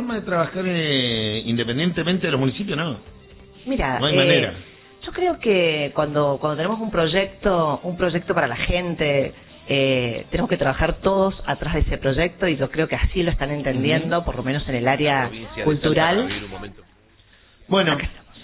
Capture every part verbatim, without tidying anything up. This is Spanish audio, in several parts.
forma de trabajar eh, independientemente de los municipios? No. Mira, no hay eh, manera. Yo creo que cuando cuando tenemos un proyecto, un proyecto para la gente, eh, tenemos que trabajar todos atrás de ese proyecto, y yo creo que así lo están entendiendo, uh-huh. por lo menos en el área cultural. Bueno,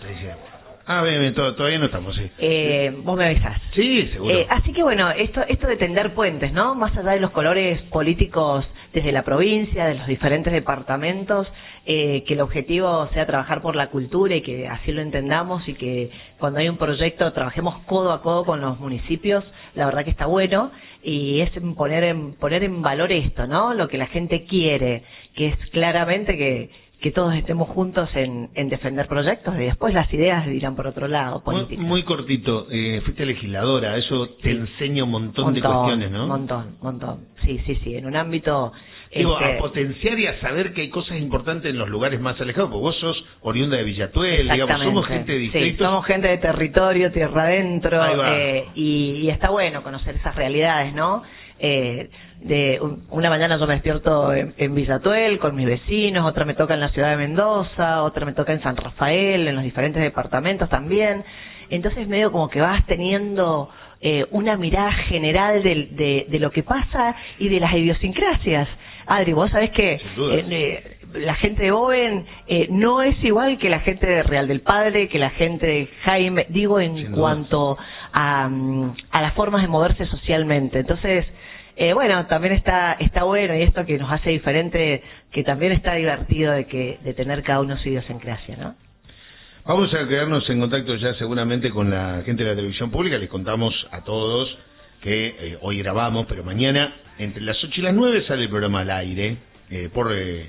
ah, bien, todavía no estamos, sí. Eh, vos me avisás. Sí, seguro. Eh, así que bueno, esto esto de tender puentes, ¿no? Más allá de los colores políticos desde la provincia, de los diferentes departamentos, eh, que el objetivo sea trabajar por la cultura y que así lo entendamos, y que cuando hay un proyecto trabajemos codo a codo con los municipios, la verdad que está bueno, y es poner en, poner en valor esto, ¿no? Lo que la gente quiere, que es claramente que que todos estemos juntos en, en defender proyectos, y después las ideas dirán por otro lado, políticas. Muy, muy cortito, eh, fuiste legisladora, eso te sí. enseña un montón, montón de cuestiones, ¿no? Montón, montón, sí, sí, sí, en un ámbito... Digo, este... a potenciar y a saber que hay cosas importantes en los lugares más alejados, porque vos sos oriunda de Villatuel, digamos, somos gente de distritos. Sí, somos gente de territorio, tierra adentro, eh, y, y está bueno conocer esas realidades, ¿no? Eh, de un, una mañana yo me despierto en, en Villatuel con mis vecinos, otra me toca en la ciudad de Mendoza, otra me toca en San Rafael, en los diferentes departamentos también. Entonces medio como que vas teniendo eh, una mirada general de, de, de lo que pasa y de las idiosincrasias. Adri, vos sabés que eh, eh, la gente de Boven eh, no es igual que la gente de Real del Padre, que la gente de Jaime, digo en Sin cuanto a, a las formas de moverse socialmente. Entonces, eh, bueno, también está está bueno, y esto que nos hace diferente, que también está divertido de que de tener cada uno su idiosincrasia, ¿no? Vamos a quedarnos en contacto ya seguramente con la gente de la televisión pública. Les contamos a todos que eh, hoy grabamos, pero mañana entre las ocho y las nueve sale el programa al aire eh, por eh,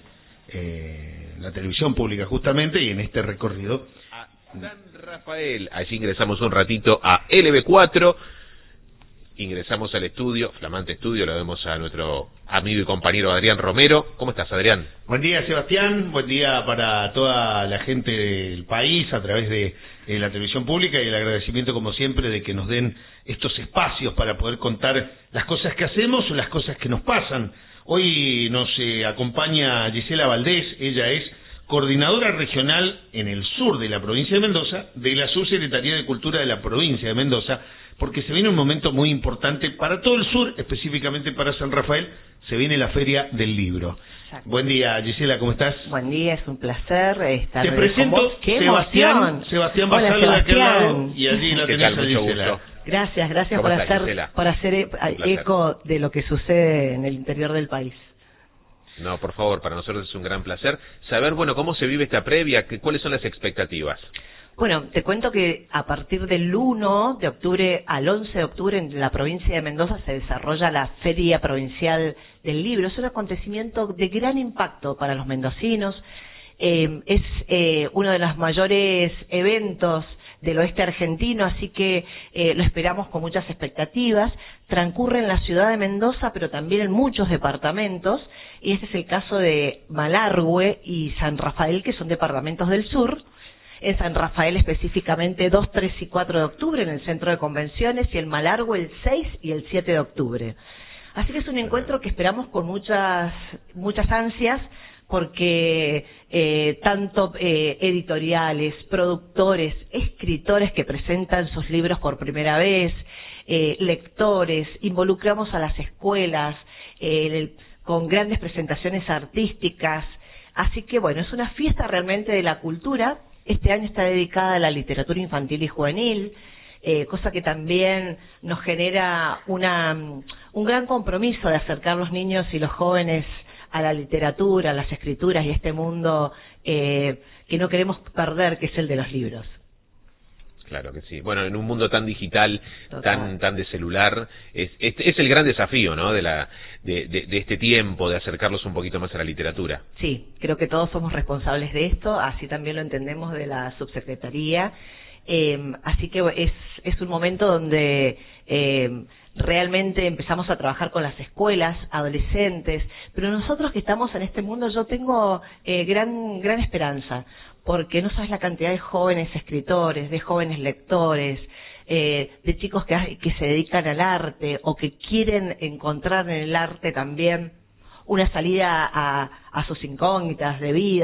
eh, la televisión pública justamente, y en este recorrido a San Rafael. Allí ingresamos un ratito a L B cuatro, ingresamos al estudio, flamante estudio, lo vemos a nuestro amigo y compañero Adrián Romero. ¿Cómo estás, Adrián? Buen día, Sebastián, buen día para toda la gente del país a través de eh, la televisión pública, y el agradecimiento como siempre de que nos den estos espacios para poder contar las cosas que hacemos o las cosas que nos pasan. Hoy nos eh, acompaña Gisela Valdés, ella es coordinadora regional en el sur de la provincia de Mendoza, de la Subsecretaría de Cultura de la provincia de Mendoza, porque se viene un momento muy importante para todo el sur, específicamente para San Rafael, se viene la Feria del Libro. Exacto. Buen día, Gisela, ¿cómo estás? Buen día, es un placer estar Te presento con vos. ¡Qué Sebastián, emoción! Sebastián Basalo de aquel lado, y allí la tenés a Gisela. Gracias, gracias por hacer, Gisela? por hacer eco de lo que sucede en el interior del país. No, por favor, para nosotros es un gran placer saber, bueno, cómo se vive esta previa, que, cuáles son las expectativas. Bueno, te cuento que a partir del uno de octubre al once de octubre en la provincia de Mendoza se desarrolla la Feria Provincial del Libro. Es un acontecimiento de gran impacto para los mendocinos. Eh, es eh, uno de los mayores eventos del oeste argentino, así que eh, lo esperamos con muchas expectativas. Transcurre en la ciudad de Mendoza, pero también en muchos departamentos, y este es el caso de Malargüe y San Rafael, que son departamentos del sur. En San Rafael específicamente dos, tres y cuatro de octubre en el centro de convenciones, y en Malargüe el seis y el siete de octubre. Así que es un encuentro que esperamos con muchas muchas ansias, porque eh, tanto eh, editoriales, productores, escritores que presentan sus libros por primera vez, eh, lectores, involucramos a las escuelas eh, el, con grandes presentaciones artísticas. Así que bueno, es una fiesta realmente de la cultura. Este año está dedicada a la literatura infantil y juvenil, eh, cosa que también nos genera una, un gran compromiso de acercar los niños y los jóvenes a la literatura, a las escrituras y a este mundo eh, que no queremos perder, que es el de los libros. Claro que sí. Bueno, en un mundo tan digital, Total. tan tan de celular, es, es, es el gran desafío, ¿no? De la de, de, de este tiempo, de acercarlos un poquito más a la literatura. Sí, creo que todos somos responsables de esto, así también lo entendemos de la subsecretaría. Eh, así que es es un momento donde eh, realmente empezamos a trabajar con las escuelas, adolescentes, pero nosotros que estamos en este mundo, yo tengo eh, gran gran esperanza, porque no sabes la cantidad de jóvenes escritores, de jóvenes lectores, eh, de chicos que, que se dedican al arte o que quieren encontrar en el arte también una salida a, a sus incógnitas de vida.